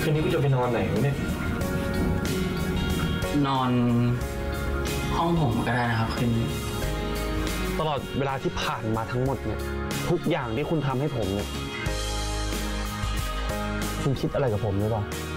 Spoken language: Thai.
คืนนี้กูจะไปนอนไหนวะเนี่ยนอนห้องผมก็ได้นะครับคืนนี้ตลอดเวลาที่ผ่านมาทั้งหมดเนี่ยทุกอย่างที่คุณทำให้ผมเนี่ยคุณคิดอะไรกับผมหรือเปล่า